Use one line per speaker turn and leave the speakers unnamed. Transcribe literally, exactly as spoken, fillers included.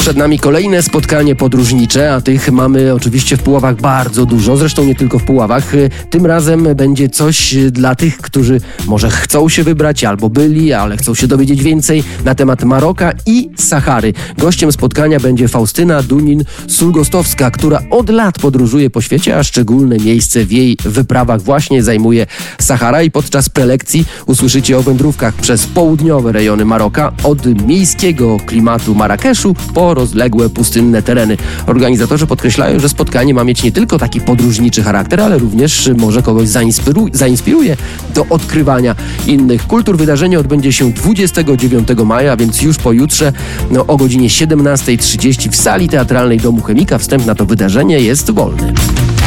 Przed nami kolejne spotkanie podróżnicze, a tych mamy oczywiście w Puławach bardzo dużo, zresztą nie tylko w Puławach. Tym razem będzie coś dla tych, którzy może chcą się wybrać albo byli, ale chcą się dowiedzieć więcej na temat Maroka i Sahary. Gościem spotkania będzie Faustyna Dunin-Sulgostowska, która od lat podróżuje po świecie, a szczególne miejsce w jej wyprawach właśnie zajmuje Sahara i podczas prelekcji usłyszycie o wędrówkach przez południowe rejony Maroka, od miejskiego klimatu Marrakeszu po rozległe pustynne tereny. Organizatorzy podkreślają, że spotkanie ma mieć nie tylko taki podróżniczy charakter, ale również może kogoś zainspiru- zainspiruje do odkrywania innych kultur. Wydarzenie odbędzie się dwudziestego dziewiątego maja, więc już pojutrze no, o godzinie siedemnasta trzydzieści w sali teatralnej Domu Chemika. Wstęp na to wydarzenie jest wolny.